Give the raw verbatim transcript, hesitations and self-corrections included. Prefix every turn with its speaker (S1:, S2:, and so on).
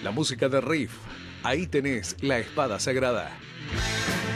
S1: La música de Riff. Ahí tenés la espada sagrada.